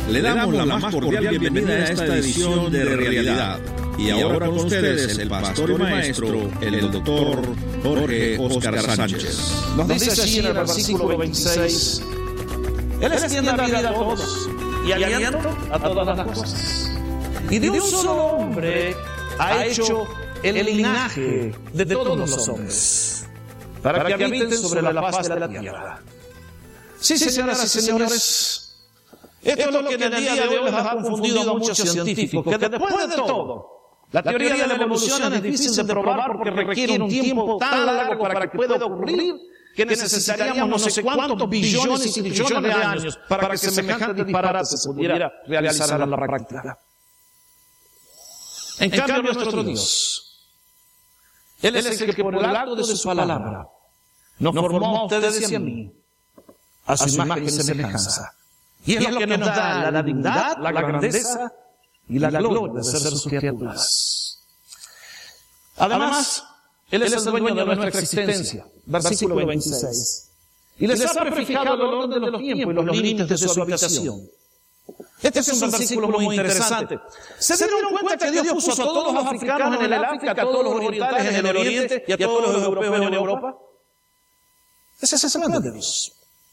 Le damos la más cordial bienvenida a esta edición de Realidad. Y ahora con ustedes el pastor y maestro, el doctor Jorge Óscar Sánchez. Nos dice así en el versículo 26: Él extiende la vida a todos y aliento a todas las cosas. Y de un solo hombre ha hecho el linaje de todos los hombres, para que habiten sobre la faz de la tierra. Sí, señoras y señores, esto es lo que en el día de hoy les ha confundido a muchos científicos, que después de todo, la teoría de la evolución es difícil de probar porque requiere un tiempo tan largo para que pueda ocurrir que necesitaríamos no sé cuántos billones y trillones de años para que semejante disparate se pudiera realizar en la práctica. En cambio, nuestro Dios, Él es el que por el acto de su palabra nos formó a ustedes y a mí a su imagen y semejanza. Y es lo que nos da la dignidad, la grandeza y la gloria de ser sus criaturas. Además, Él es el dueño de nuestra existencia. Versículo 26. Y les ha prefijado el orden de los tiempos y los límites de su habitación. Este es un versículo muy interesante. ¿Se dieron cuenta que Dios puso a todos los africanos en el África, a todos los orientales en el Oriente y a todos los europeos en Europa? Ese es el plan de Dios.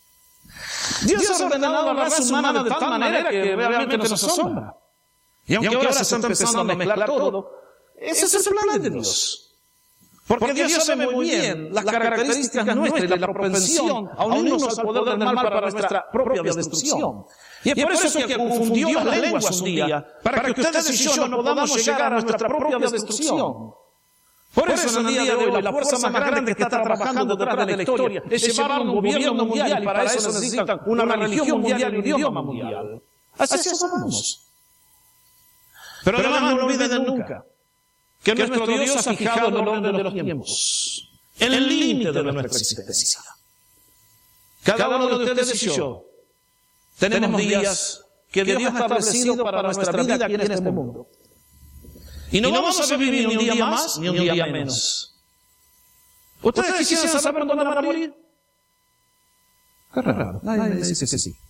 Dios ha ordenado a la raza humana de tal manera que realmente nos asombra. Y aunque ahora se está empezando a mezclar todo, ese es el plan de Dios. Porque Dios sabe muy bien las características nuestras y la propensión a unirnos al poder del mal para nuestra propia destrucción. Y es por eso que confundió las lenguas un día, para que ustedes y yo no podamos llegar a nuestra propia destrucción. Por eso en el día de hoy la fuerza más grande que está trabajando detrás de la historia es llevar un gobierno mundial, y para eso necesitan una religión mundial y un idioma mundial. Así somos. Pero además no olviden nunca que nuestro Dios ha fijado el orden de los tiempos, el límite de nuestra existencia. Cada uno de ustedes y yo tenemos días que Dios ha establecido para nuestra vida aquí en este mundo. Y no vamos a vivir ni un día más ni un día menos. ¿Ustedes quisieran saber dónde van a morir? Qué raro, nadie dice que sí.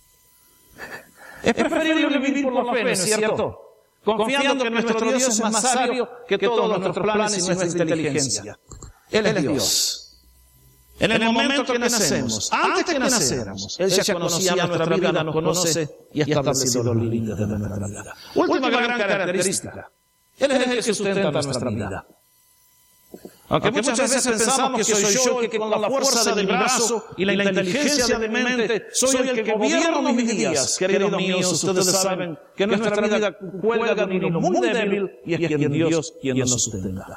Es preferible vivir por la fe, ¿no es cierto? Confiando que nuestro Dios es más sabio que todos nuestros planes y nuestra inteligencia. Él es Dios. En el momento que nacemos, antes que naciéramos, Él ya conocía nuestra vida, nos conoce y ha establecido los límites de nuestra vida. Última gran característica: Él es el que sustenta nuestra vida. Aunque muchas veces pensamos que soy yo el que con la fuerza de mi brazo y la inteligencia de mi mente soy el que gobierno mis días, queridos míos, ustedes saben que nuestra vida cuelga de un hilo muy débil y es Dios quien nos sustenta.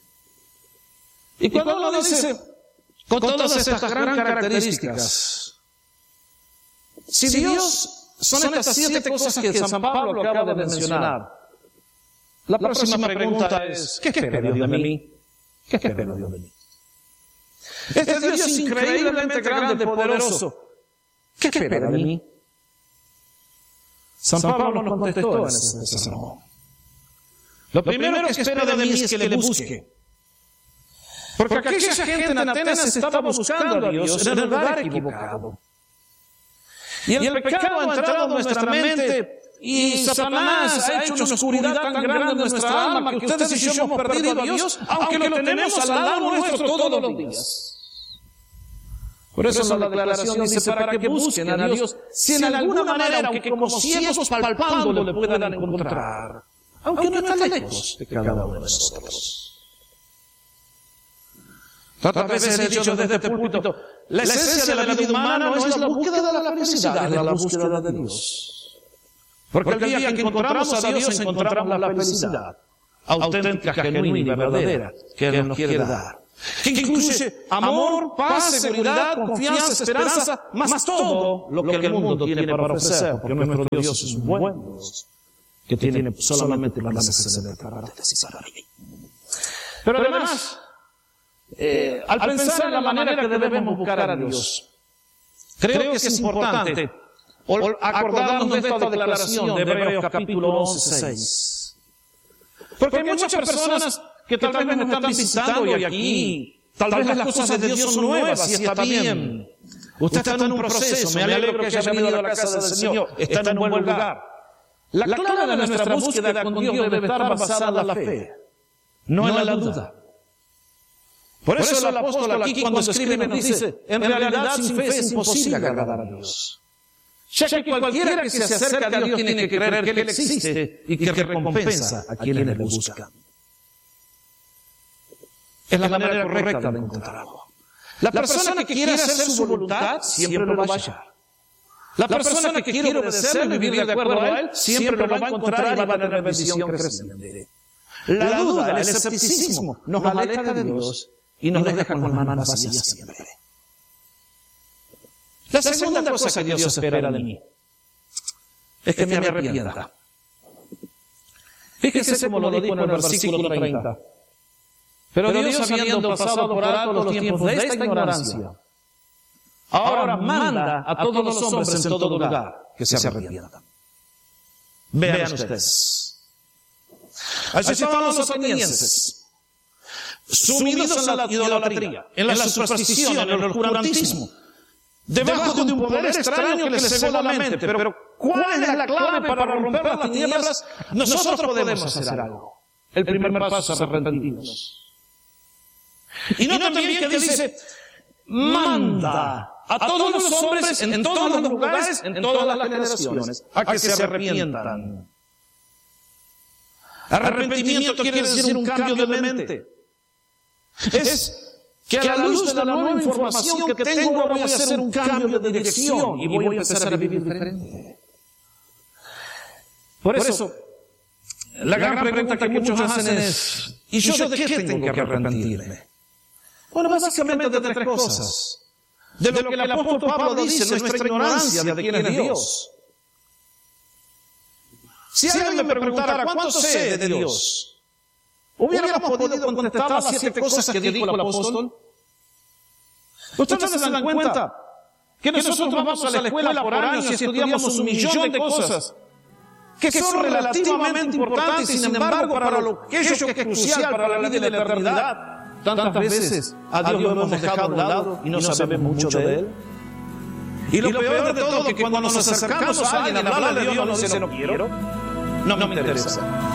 Y cuando uno dice, con todas estas grandes características, si Dios son estas 7 cosas que San Pablo acaba de mencionar, la próxima pregunta es: ¿qué espera Dios de mí? ¿Qué espera Dios de mí? Este Dios increíblemente grande, poderoso, ¿qué espera de mí? San Pablo nos contestó en ese sermón. Lo primero que espera de mí es que le busque. Porque aquella gente en Atenas estaba buscando a Dios en el lugar equivocado. Y el pecado ha entrado en nuestra mente y Satanás ha hecho una oscuridad tan grande en nuestra alma que ustedes y yo hemos perdido a Dios, aunque lo tenemos al lado nuestro todos los días. Por eso la declaración dice: para que busquen a Dios, si en alguna manera, aunque como ciegos palpando, le puedan encontrar, aunque no está lejos de cada uno de nosotros. Tantas veces he dicho desde este púlpito: la esencia de la vida humana no es la búsqueda de la felicidad, es la búsqueda de Dios. Porque el día que encontramos a Dios, encontramos la felicidad auténtica, genuina y verdadera que Él nos quiere dar. Que incluye amor, paz, seguridad, confianza, esperanza, más todo lo que el mundo tiene para ofrecer. Porque nuestro Dios es un buen Dios que tiene solamente la necesidad para mí. Pero además, al pensar en la manera que debemos buscar a Dios, creo que es importante acordarnos de esta declaración de Hebreos capítulo 11, 6. Porque hay muchas personas que tal vez nos están visitando y aquí tal vez las cosas de Dios son nuevas y está bien. Usted está en un proceso, me alegro que haya venido a la casa del Señor, está en un buen lugar. La clave de nuestra búsqueda con Dios debe estar basada en la fe, no en la duda. Por eso el apóstol aquí cuando escribe nos dice, en realidad sin fe es imposible agradar a Dios. Ya que cualquiera que se acerca a Dios tiene que creer que Él existe y que recompensa a quienes le buscan. Es la manera correcta de encontrarlo. La persona que quiere hacer su voluntad siempre lo va a hallar. La persona que quiere obedecerlo y vivir de acuerdo a Él siempre lo va a encontrar y va a tener bendición creciente. La duda, el escepticismo nos aleja de Dios y nos deja con las manos vacías siempre. La segunda cosa que Dios espera de mí es que me arrepienta. Fíjese como lo dijo en el versículo 30. Pero Dios, habiendo pasado por alto los tiempos de esta ignorancia, ahora manda a todos los hombres en todo lugar que se arrepientan. Vean ustedes. Allí estaban los atenienses, sumidos en la idolatría, en la superstición, en el oscurantismo, debajo de un poder extraño que les cegó la mente. Pero ¿cuál es la clave para romper las tinieblas? Nosotros podemos hacer algo. El primer paso es arrepentirnos. Y no también que dice, manda a todos los hombres en todos los lugares, en todas las generaciones, a que se arrepientan. Arrepentimiento quiere decir un cambio de mente. Es que a la luz de la nueva información que tengo voy a hacer un cambio de dirección y voy a empezar a vivir diferente. Por eso, la gran pregunta que muchos hacen es, ¿y yo de qué tengo que arrepentirme? Bueno, básicamente de tres cosas. De lo que el apóstol Pablo dice, nuestra ignorancia de quién es Dios. Si alguien me preguntara cuánto sé de Dios, ¿hubiéramos podido contestar las 7 cosas que dijo el apóstol? Ustedes se dan cuenta que nosotros vamos a la escuela por años y estudiamos 1.000.000 de cosas que son relativamente importantes y sin embargo para aquello que es crucial para la vida y la eternidad, tantas veces a Dios lo hemos dejado a un lado y no sabemos mucho de Él. Y lo peor de todo es que cuando nos acercamos a alguien a hablar de Dios nos dice, no quiero, no me interesa.